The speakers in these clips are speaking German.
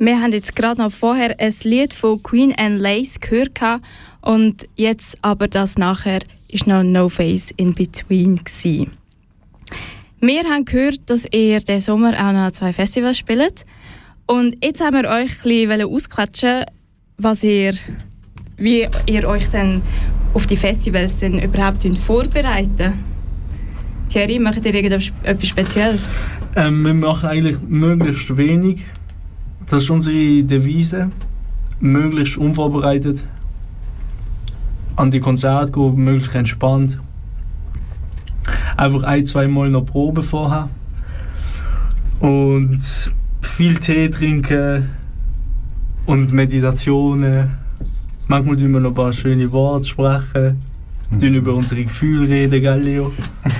Wir haben jetzt gerade noch vorher ein Lied von Queen and Lace gehört und jetzt aber das nachher ist noch No Face in Between gewesen. Wir haben gehört, dass ihr diesen Sommer auch noch 2 Festivals spielt und jetzt haben wir euch ein bisschen ausquatschen, wie ihr euch dann auf die Festivals denn überhaupt vorbereiten. Thierry, macht ihr irgendetwas Spezielles? Wir machen eigentlich möglichst wenig. Das ist unsere Devise. Möglichst unvorbereitet. An die Konzerte gehen, möglichst entspannt. Einfach 1-2 Mal noch Probe vorher. Und viel Tee trinken. Und Meditationen. Manchmal tun wir noch ein paar schöne Worte sprechen. Tun über unsere Gefühle reden, gell, Leo?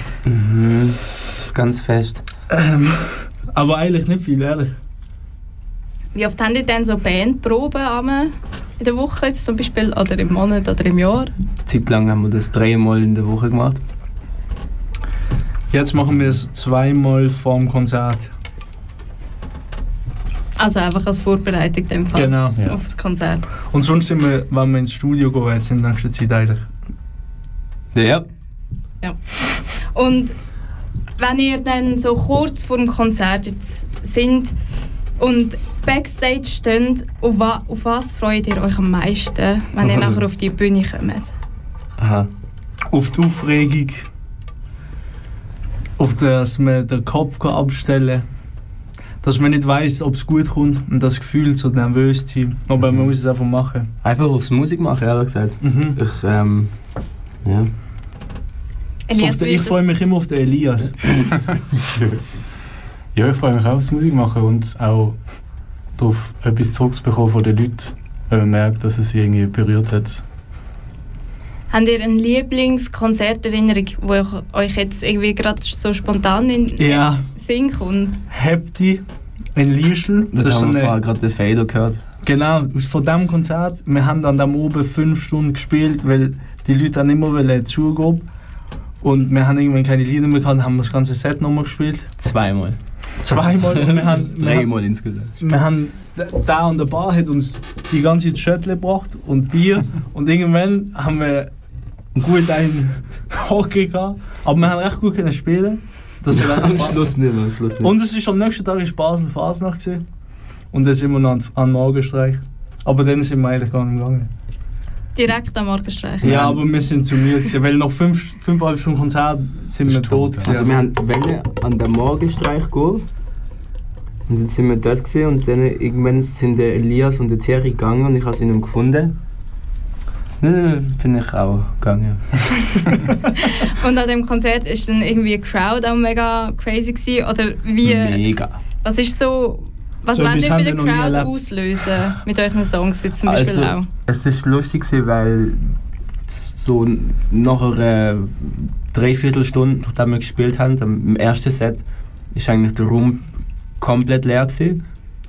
Ganz fest. Aber eigentlich nicht viel, ehrlich. Wie oft habt ihr denn so Bandproben in der Woche, jetzt zum Beispiel, oder im Monat oder im Jahr? Zeitlang haben wir das 3 Mal in der Woche gemacht. Jetzt machen wir es 2 Mal vor dem Konzert. Also einfach als Vorbereitung in dem Fall, genau, ja. Auf das Konzert. Und sonst sind wir, wenn wir ins Studio gehen, jetzt in der nächsten Zeit eigentlich. Ja. Und wenn ihr dann so kurz vor dem Konzert jetzt sind und Backstage steht, auf was freut ihr euch am meisten, wenn ihr nachher auf die Bühne kommt? Aha. Auf die Aufregung. Auf dass man den Kopf abstellen kann. Dass man nicht weiss, ob es gut kommt und das Gefühl so nervös zu sein. Aber man muss es einfach machen. Einfach aufs Musik machen, ehrlich gesagt. Ja. Elias, ich freue mich immer auf den Elias. Ja, ich freue mich auch aufs Musik machen und auch darauf, etwas zurückzubekommen von den Leuten, wenn man merkt, dass es sie irgendwie berührt hat. Habt ihr eine Lieblingskonzerterinnerung, die euch jetzt irgendwie gerade so spontan in den Sinn kommt? Hepti in Liesl. Das haben wir vorher gerade den Fader gehört. Genau, von diesem Konzert. Wir haben dann oben 5 Stunden gespielt, weil die Leute dann immer zugeben. Und wir haben irgendwann keine Lieder mehr gehabt, haben das ganze Set nochmal gespielt. 2 Mal. 2 Mal. Und wir haben 3 Mal insgesamt. Wir haben da an der Bar hat uns die ganze Zeit Schöttle gebracht und Bier. Und irgendwann haben wir gut ein Hockey gehabt. Aber wir haben recht gut können spielen. Das hat am Schluss nicht mehr. Und es ist am nächsten Tag in Basel Fasnacht gewesen. Und dann sind wir noch an Morgenstreich. Aber dann sind wir eigentlich gar nicht gegangen. Direkt am Morgenstreich? Ja, aber wir sind zu müde, weil nach 5,5 Stunden Konzert sind wir tot. Also wir wollten an den Morgenstreich gehen. Und dann sind wir dort gewesen, und dann irgendwann sind der Elias und der Thierry gegangen und ich habe sie nicht gefunden. Dann bin ich auch gegangen. Und an dem Konzert ist dann irgendwie die Crowd auch mega crazy gewesen, oder wie? Mega. Was ist so... Was wollt ihr bei der Crowd auslösen mit euren Songs jetzt zum Beispiel auch? Es war lustig, weil so nach einer Dreiviertelstunde, nachdem wir gespielt haben, im ersten Set, ist eigentlich der Raum komplett leer gewesen.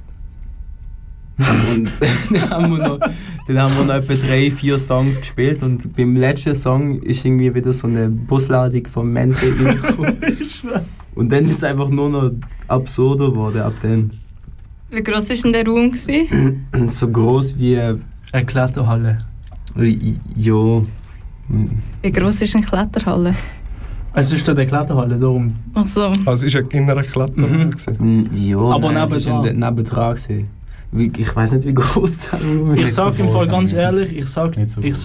Und dann haben wir noch etwa 3-4 Songs gespielt und beim letzten Song ist irgendwie wieder so eine Busladung von Menschen reingekommen. Und dann ist es einfach nur noch absurder geworden ab dann. Wie gross war denn der Raum? So gross wie eine Kletterhalle. Ja. Wie gross ist eine Kletterhalle? Es ist eine Kletterhalle, darum. Ach so. Also ist in einer Kletterhalle? Ja, aber nein, es war nebendran. Ich weiss nicht, wie groß das ist. Ich sag im Fall ganz ehrlich, ich sag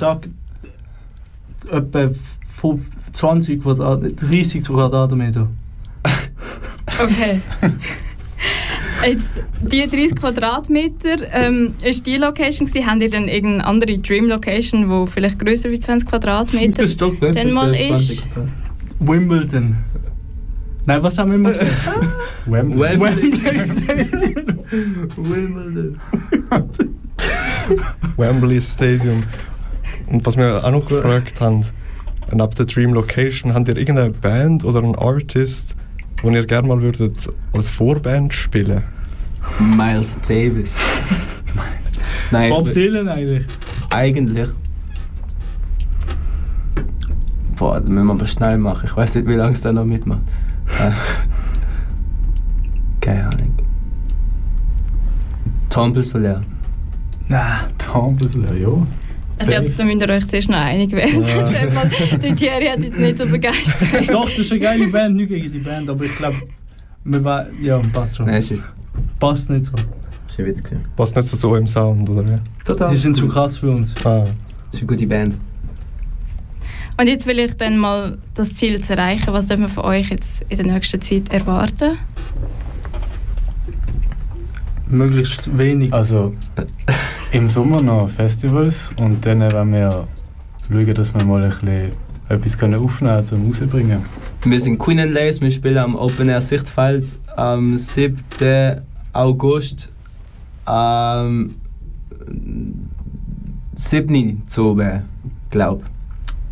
etwa 20 30 Quadratmeter. Okay. Jetzt, die 30 Quadratmeter ist die Location gewesen. Habt ihr dann irgendeine andere Dream Location, die vielleicht grösser wie 20 Quadratmeter das ist doch grösser als 20 Wimbledon. Nein, was haben wir immer gesagt? Wembley Stadium. Wembley Stadium. Und was wir auch noch gefragt haben, ab der Dream Location, habt ihr irgendeine Band oder einen Artist, den ihr gerne mal würdet als Vorband spielen? Miles Davis. Nein, Bob Dylan eigentlich. Eigentlich. Boah, das müssen wir aber schnell machen. Ich weiß nicht, wie lange es da noch mitmacht. Keine Ahnung. Temple Solaire. Nein. Tampelsler, ja. Ich glaube, da müsst ihr euch zuerst noch einig werden. Die Thierry hat jetzt nicht so begeistert. Doch, das ist eine geile Band, nicht gegen die Band, aber ich glaube, ja, passt schon. Nein, es ist Passt nicht so. ein Witz gewesen. Passt nicht so zu eurem Sound, oder wie? Total. Die sind zu krass für uns. Ah, Das ist eine gute Band. Und jetzt will ich dann mal das Ziel zu erreichen. Was dürfen wir von euch jetzt in der nächsten Zeit erwarten? Möglichst wenig. Also im Sommer noch Festivals und dann wollen wir schauen, dass wir mal ein bisschen etwas aufnehmen können, zum rausbringen. Wir sind Queen and Lace, wir spielen am Open Air Sichtfeld am 7. August. 7. zu oben, glaube ich.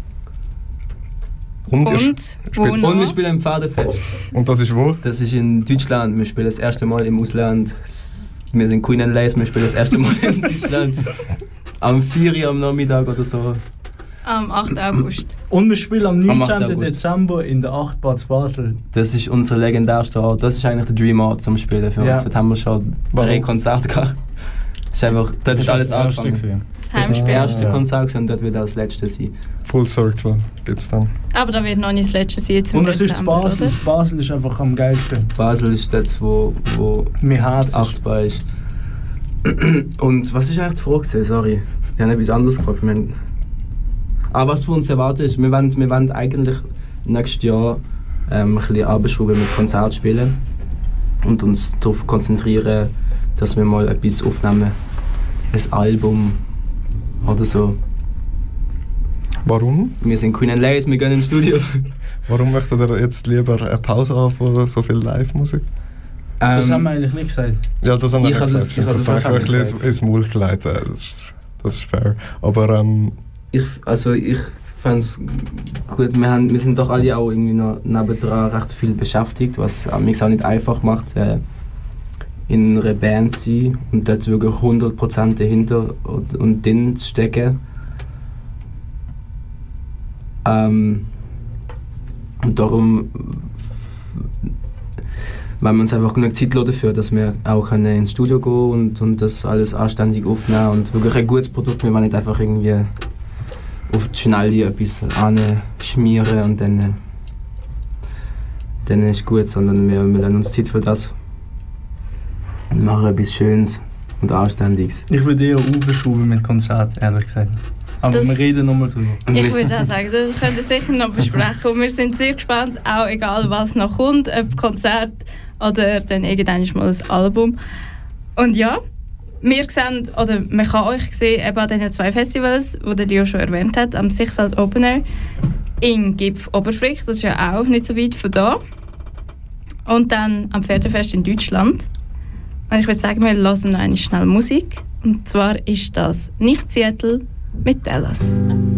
und, ihr Und wo spielt- noch? Und wir spielen im Pfadefest. und das ist wo? Das ist in Deutschland. Wir spielen das erste Mal im Ausland. Wir sind Queen and Lace, wir spielen das erste Mal in Deutschland. Am 4 Uhr am Nachmittag oder so. Am 8. August. Und wir spielen am 19. 8. August. Dezember in der 8 Bar zu Basel. Das ist unser legendärster Ort. Das ist eigentlich der Dream Ort zum Spielen für uns. Ja. Dort haben wir schon 3 Warum? Konzerte gehabt. Das ist einfach, dort hat alles angefangen. Gesehen. Das ist das Heimspiel. erste Ja. Konzert gewesen und dort wird auch das letzte sein. Full Circle gibt's dann. Aber da wird noch nicht das letzte sein. Jetzt im Und es ist zu Dezember, Basel. oder? Das Basel ist einfach am geilsten. Basel ist dort, wo Mein Herz ist. achtbar ist. Und was ist eigentlich die Frage gewesen? Sorry, wir haben etwas anderes gefragt. Was für uns erwartet ist, wir wollen eigentlich nächstes Jahr ein bisschen abschrauben mit Konzert spielen und uns darauf konzentrieren, dass wir mal etwas aufnehmen, ein Album oder so. Warum? Wir sind Queen and Lace, wir gehen ins Studio. Warum möchtet ihr jetzt lieber eine Pause haben von so viel Live-Musik? Das haben wir eigentlich nicht gesagt. Ja, das haben wir Ich habe gesagt. das- Das habe ich ein gesagt. bisschen ins Maul geleitet. Das ist fair. Aber Ich fände es gut, wir sind doch alle auch irgendwie noch nebendran recht viel beschäftigt, was mich auch nicht einfach macht, in einer Band zu sein und dort wirklich 100% dahinter und drin zu stecken. Und darum wollen wir uns einfach genug Zeit lassen dafür, dass wir auch ins Studio gehen und das alles anständig aufnehmen und wirklich ein gutes Produkt. Wir wollen nicht einfach irgendwie auf die Schnelle etwas anschmieren und dann ist gut, sondern wir lassen uns Zeit für das und machen etwas Schönes und Anständiges. Ich würde eher aufschrauben mit Konzert, ehrlich gesagt. Aber Das- wir reden nochmal drüber. Und Ich wir- würde auch sagen, das könnt ihr sicher noch besprechen. Und wir sind sehr gespannt, auch egal was noch kommt, ob Konzert oder dann irgendwann mal ein Album. Und ja, wir sehen, oder man kann euch sehen, eben an diesen 2 Festivals, die der Leo schon erwähnt hat, am Sichtfeld Open Air in Gipf Oberfricht, das ist ja auch nicht so weit von da. Und dann am Pferdefest in Deutschland. Und ich würde sagen, wir hören noch eine schnell Musik. Und zwar ist das Nicht Seattle mit Dallas.